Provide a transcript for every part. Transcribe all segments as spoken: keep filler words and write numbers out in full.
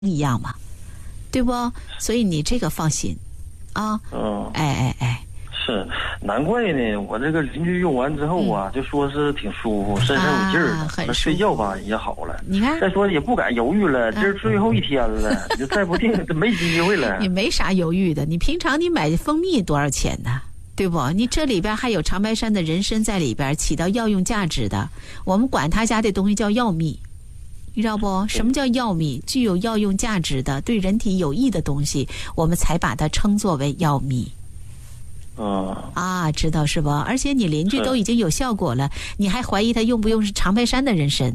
一样嘛，对不？所以你这个放心啊。 嗯， 哎哎哎， 是，难怪呢。我这个邻居用完之后啊，嗯、就说是挺舒服，身上有劲儿的，那、啊、睡觉吧也好了。 你看， 再说也不敢犹豫了，今儿最后一天了，你、嗯、再不定就没机会了。 你没啥犹豫的，你平常你买蜂蜜多少钱呢？对不？你这里边还有长白山的人参在里边，起到药用价值的。我们管他家这东西叫药蜜。你知道不？什么叫药蜜？具有药用价值的、对人体有益的东西，我们才把它称作为药蜜。 嗯啊，知道是吧？而且你邻居都已经有效果了，你还怀疑他用不用是长白山的人参？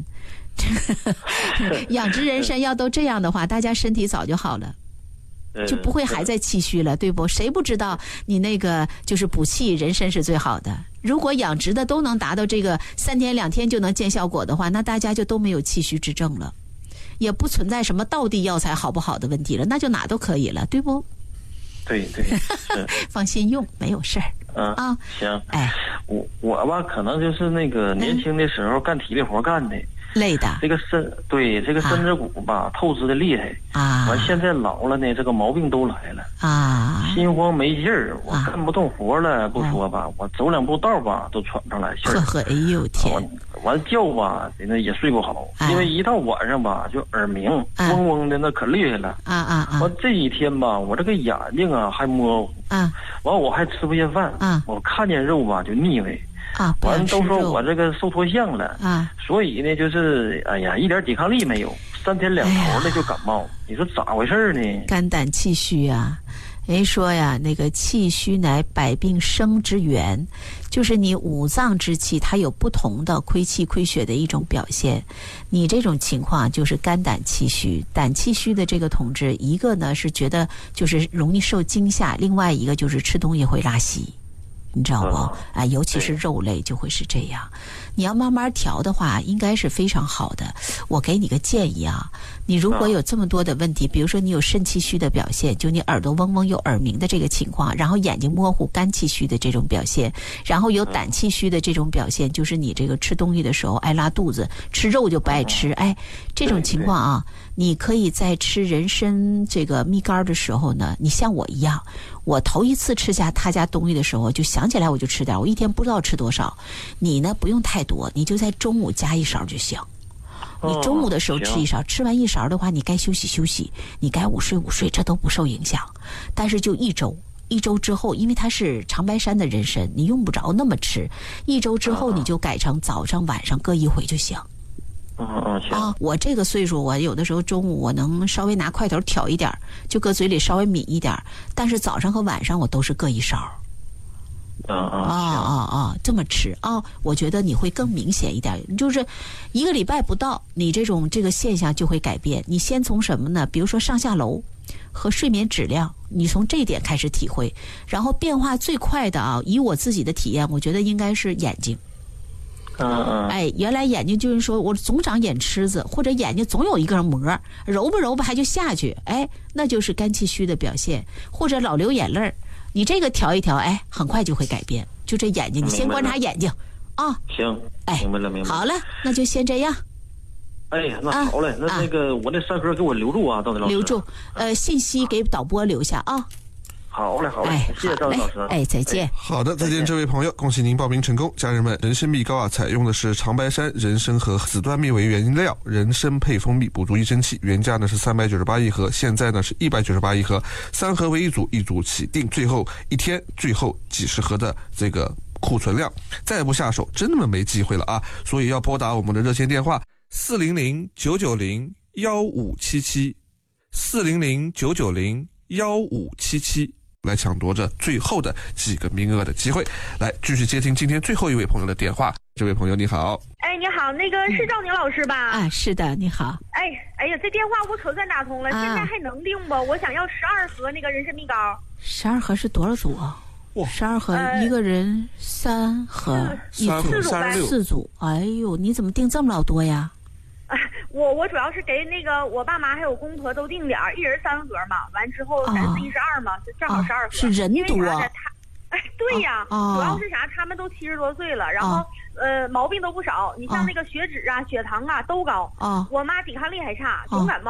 养殖人参要都这样的话，大家身体早就好了。就不会还在气虚了，对不？谁不知道你那个就是补气人参是最好的？如果养殖的都能达到这个三天两天就能见效果的话，那大家就都没有气虚之症了，也不存在什么道地药材好不好的问题了，那就哪都可以了，对不？ 对对， 放心用，没有事儿。 嗯啊， 行。 哎， 我我吧，可能就是那个年轻的时候干体力活干的。 累的， 这个身对这个身子骨吧、啊、透支的厉害啊！ 完现在老了呢，这个毛病都来了啊， 心慌没劲儿，我干不动活了，不说吧，我走两步道吧都喘上来气儿。 呵呵，哎呦天！ 完完觉吧，那也睡不好，因为一到晚上吧就耳鸣，嗡嗡的那可厉害了。 啊啊啊！ 完这几天吧，我这个眼睛啊还模糊啊， 完我还吃不下饭啊， 我看见肉吧就腻味。 啊， 完都说我这个瘦脱相了啊， 所以呢，就是哎呀，一点抵抗力没有，三天两头的就感冒。哎、你说咋回事呢？ 肝胆气虚啊，人说呀，那个气虚乃百病生之源，就是你五脏之气它有不同的亏气亏血的一种表现。你这种情况就是肝胆气虚，胆气虚的这个同志，一个呢是觉得就是容易受惊吓，另外一个就是吃东西会拉稀。你知道不？啊、呃，尤其是肉类就会是这样。你要慢慢调的话，应该是非常好的。我给你个建议啊，你如果有这么多的问题，比如说你有肾气虚的表现，就你耳朵嗡嗡有耳鸣的这个情况，然后眼睛模糊、肝气虚的这种表现，然后有胆气虚的这种表现，就是你这个吃东西的时候爱拉肚子，吃肉就不爱吃。哎，这种情况啊，你可以在吃人参这个蜜柑的时候呢，你像我一样。我头一次吃下他家东西的时候，就想起来我就吃点，我一天不知道吃多少。你呢不用太多，你就在中午加一勺就行。你中午的时候吃一勺，吃完一勺的话，你该休息休息，你该午睡午睡，这都不受影响。但是就一周，一周之后，因为它是长白山的人参，你用不着那么吃。一周之后你就改成早上晚上各一回就行。 嗯嗯行啊，我这个岁数，我有的时候中午我能稍微拿筷头挑一点，就搁嘴里稍微抿一点，但是早上和晚上我都是各一勺。 嗯嗯啊啊啊，这么吃啊，我觉得你会更明显一点。就是一个礼拜不到，你这种这个现象就会改变。你先从什么呢？比如说上下楼和睡眠质量，你从这一点开始体会，然后变化最快的啊，以我自己的体验，我觉得应该是眼睛。 嗯嗯， 哎，原来眼睛就是说我总长眼吃子，或者眼睛总有一根膜，揉吧揉吧还就下去，哎，那就是肝气虚的表现，或者老流眼泪儿，你这个调一调，哎，很快就会改变。就这眼睛，你先观察眼睛啊。 行， 哎， 明白了明白了。 好了，那就先这样。 哎，那好嘞，啊、那那个、啊、我那三盒给我留住啊，赵磊老师。 留住，呃，信息给导播留下啊。 好嘞，好嘞， 哎、 谢谢赵老师。 哎，再见。 好的，再见，这位朋友，恭喜您报名成功。家人们，人参蜜膏啊，采用的是长白山、人参和紫椴蜜为原料，人参配蜂蜜，补足益生气。原价呢是三百九十八一盒，现在呢是一百九十八一盒，三盒为一组，一组起订，最后一天，最后几十盒的这个库存量，再不下手，真的没机会了啊！所以要拨打我们的热线电话四零零九九零幺五七七，四零零九九零幺五七七。来抢夺着最后的几个名额的机会，来继续接听今天最后一位朋友的电话。这位朋友你好。 哎，你好，那个是赵宁老师吧？ 啊，是的，你好。 哎，哎呀，这电话我可算打通了，啊、现在还能订不？我想要十二盒那个人参蜜膏。 十二盒是多少组啊？十二盒、呃、一个人三盒，一组四组四组。哎呦，你怎么订这么老多呀？ 啊，我我主要是给那个我爸妈还有公婆都订点儿，一人三盒嘛，完之后三四一十二嘛，就正好十二盒。 是人多。 他，哎，对呀， 啊、 主要是啥？他们都七十多岁了，然后、啊、呃毛病都不少。你像那个血脂啊、血糖啊都高。啊，我妈抵抗力还差，总感冒。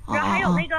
然后还有那个。